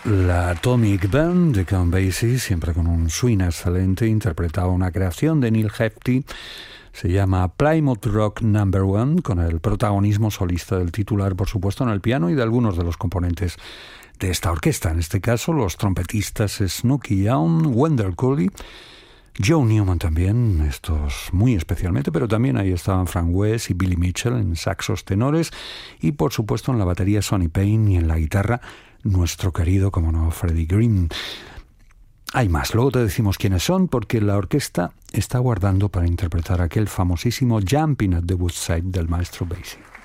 La Atomic Band de Count Basie, siempre con un swing excelente, interpretaba una creación de Neil Hefti. Se llama Plymouth Rock No. 1, con el protagonismo solista del titular, por supuesto, en el piano y de algunos de los componentes de esta orquesta. En este caso, los trompetistas Snooky Young, Wendell Cooley, Joe Newman también, estos muy especialmente, pero también ahí estaban Frank West y Billy Mitchell en saxos tenores y, por supuesto, en la batería Sonny Payne y en la guitarra nuestro querido, como no, Freddie Green. Hay más, luego te decimos quiénes son, porque la orquesta está guardando para interpretar aquel famosísimo Jumping at the Woodside del maestro Basie.